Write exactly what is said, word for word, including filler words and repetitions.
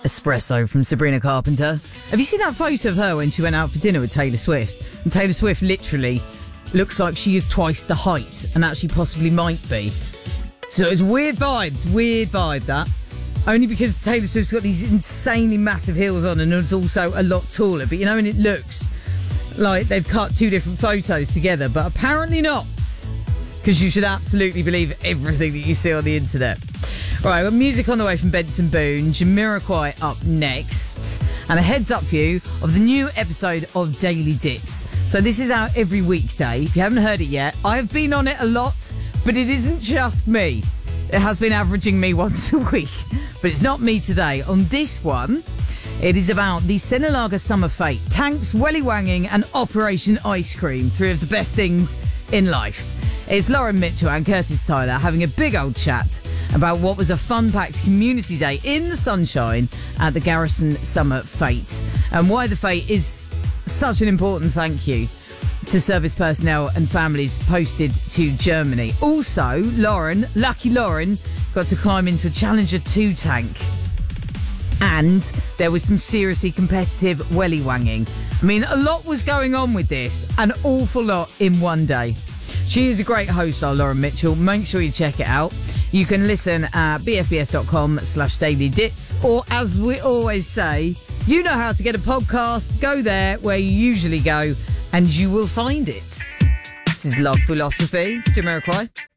Espresso from Sabrina Carpenter. Have you seen that photo of her when she went out for dinner with Taylor Swift? And Taylor Swift literally looks like she is twice the height and actually possibly might be. So it's weird vibes, weird vibe that. Only because Taylor Swift's got these insanely massive heels on and is also a lot taller. But you know, and it looks like they've cut two different photos together, but apparently not. Because you should absolutely believe everything that you see on the internet. All right, well, music on the way from Benson Boone, Jamiroquai up next, and a heads up for you of the new episode of Daily Dits. So this is out every weekday. If you haven't heard it yet, I've been on it a lot, but it isn't just me. It has been averaging me once a week, but it's not me today. On this one, it is about the Sinalaga Summer Fete, tanks, welly wanging, and Operation Ice Cream, three of the best things in life. It's Lauren Mitchell and Curtis Tyler having a big old chat about what was a fun-packed community day in the sunshine at the Garrison Summer Fete, and why the fete is such an important thank you to service personnel and families posted to Germany. Also, Lauren, lucky Lauren, got to climb into a Challenger two tank. And there was some seriously competitive welly wanging. I mean, a lot was going on with this, an awful lot in one day. She is a great host, our Lauren Mitchell. Make sure you check it out. You can listen at bfbs.com slash daily dits, or as we always say, you know how to get a podcast. Go there where you usually go and you will find it. This is Love Philosophy. It's Jamiroquai.